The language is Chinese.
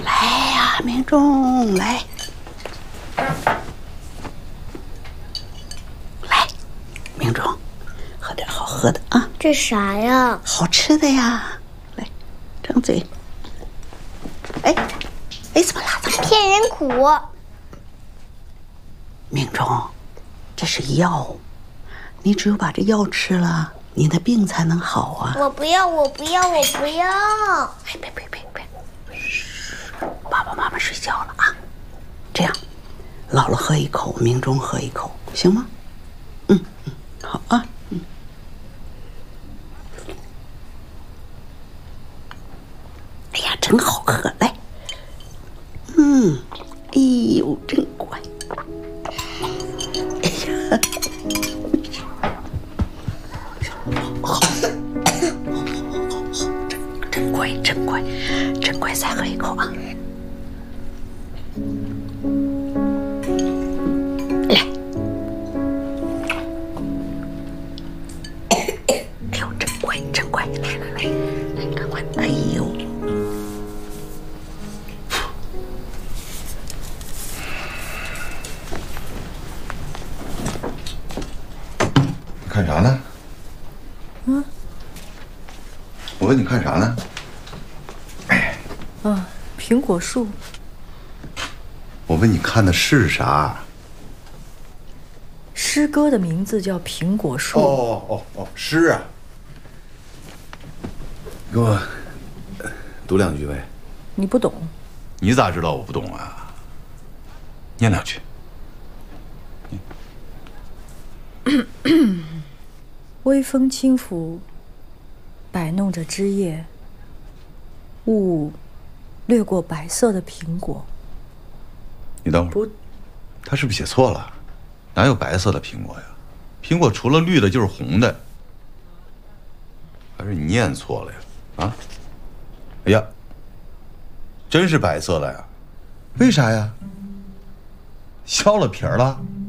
来呀，明忠，来，来，明忠，喝点好喝的啊！ 这啥呀？ 好吃的呀！来，张嘴。哎，哎，怎么啦？怎么骗人苦？ 明忠，这是药，你只有把这药吃了，你的病才能好啊！ 我不要，我不要，我不要！ 哎，别！爸爸妈妈睡觉了啊！这样，姥姥喝一口，明忠喝一口，行吗？好啊。哎呀，真好喝！来，哎呦，真乖！哎呀，好，真乖，再喝一口啊！来，哎呦，真乖！来，赶快！哎呦！ 看啥呢？我问你看啥呢？ 苹果树。 我问你看的是啥？ 诗歌的名字叫《苹果树》。 哦，诗啊！给我读两句呗。 你不懂。 你咋知道我不懂啊？念两句。 微风轻拂，摆弄着枝叶，雾掠过白色的苹果。 你等会儿， 不， 他是不是写错了？哪有白色的苹果呀？苹果除了绿的就是红的。还是你念错了呀？啊？哎呀，真是白色的呀？为啥呀？削了皮儿了？